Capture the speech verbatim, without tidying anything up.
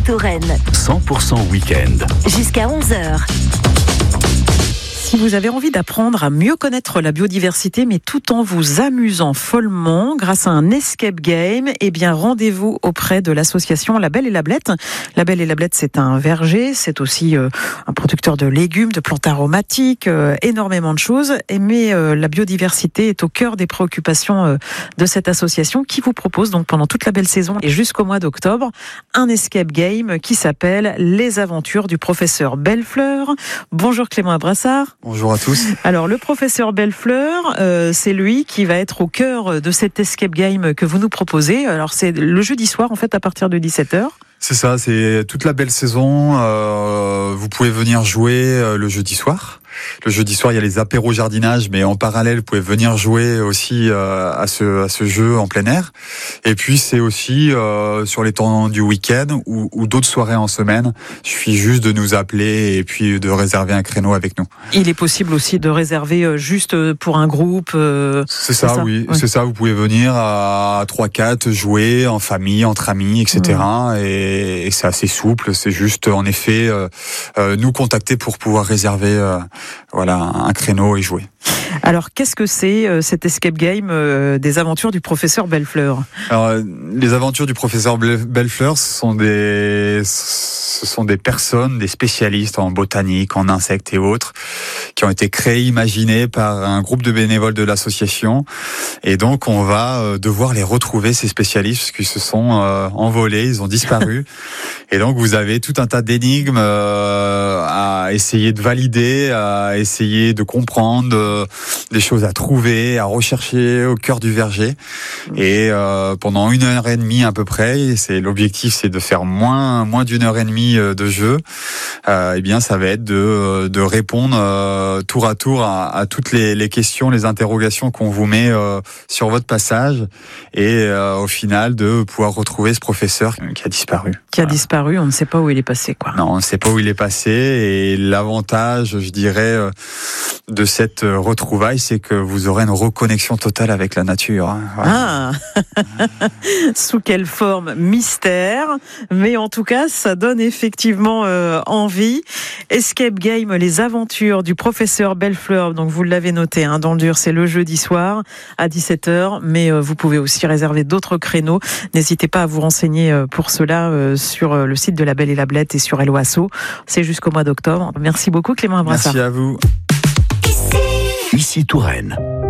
Touraine. cent pour cent week-end. Jusqu'à onze heures. Si vous avez envie d'apprendre à mieux connaître la biodiversité, mais tout en vous amusant follement grâce à un escape game, eh bien, rendez-vous auprès de l'association La Belle et la Blette. La Belle et la Blette, c'est un verger, c'est aussi euh, un producteur de légumes, de plantes aromatiques, euh, énormément de choses. Et mais euh, la biodiversité est au cœur des préoccupations euh, de cette association qui vous propose donc pendant toute la belle saison et jusqu'au mois d'octobre un escape game qui s'appelle Les Aventures du professeur Bellefleur. Bonjour Clément Abrassard. Bonjour à tous. Alors le professeur Bellefleur, euh, c'est lui qui va être au cœur de cet escape game que vous nous proposez. Alors c'est le jeudi soir en fait à partir de dix-sept heures. C'est ça, c'est toute la belle saison. Euh, vous pouvez venir jouer euh, le jeudi soir. Le jeudi soir, il y a les apéros jardinage, mais en parallèle, vous pouvez venir jouer aussi euh, à ce à ce jeu en plein air. Et puis c'est aussi euh, sur les temps du week-end ou, ou d'autres soirées en semaine. Il suffit juste de nous appeler et puis de réserver un créneau avec nous. Il est possible aussi de réserver juste pour un groupe. Euh, c'est ça, ça oui, oui. c'est ça. Vous pouvez venir à trois quatre jouer en famille, entre amis, et cetera. Mmh. Et, et c'est assez souple. C'est juste en effet euh, euh, nous contacter pour pouvoir réserver. Euh, Voilà, un créneau et jouer. Alors, qu'est-ce que c'est euh, cet escape game euh, des aventures du professeur Bellefleur ? Alors, euh, les aventures du professeur Bellefleur, ce sont des, ce sont des personnes, des spécialistes en botanique, en insectes et autres, qui ont été créés, imaginés par un groupe de bénévoles de l'association. Et donc, on va euh, devoir les retrouver, ces spécialistes, parce qu'ils se sont euh, envolés, ils ont disparu. Et donc, vous avez tout un tas d'énigmes euh, à essayer de valider, à essayer de comprendre, euh, des choses à trouver, à rechercher au cœur du verger. Et euh, pendant une heure et demie à peu près, c'est l'objectif, c'est de faire moins moins d'une heure et demie de jeu. Euh, eh bien, ça va être de de répondre euh, tour à tour à, à toutes les, les questions, les interrogations qu'on vous met euh, sur votre passage, et euh, au final de pouvoir retrouver ce professeur qui a disparu. Qui a voilà. disparu, on ne sait pas où il est passé, quoi. Non, on ne sait pas où il est passé. Et l'avantage, je dirais, de cette retrouvaille, c'est que vous aurez une reconnexion totale avec la nature. Ah Voilà. Sous quelle forme ? Mystère. Mais en tout cas, ça donne effectivement euh, envie. Escape Game, les aventures du professeur Bellefleur. Donc vous l'avez noté, hein, dans le dur, c'est le jeudi soir à dix-sept heures. Mais euh, vous pouvez aussi réserver d'autres créneaux. N'hésitez pas à vous renseigner euh, pour cela euh, sur euh, le site de La Belle et la Blette et sur Hello Asso. C'est jusqu'au mois d'octobre. Merci beaucoup Clément Abrassard. Merci à vous. Ici Touraine.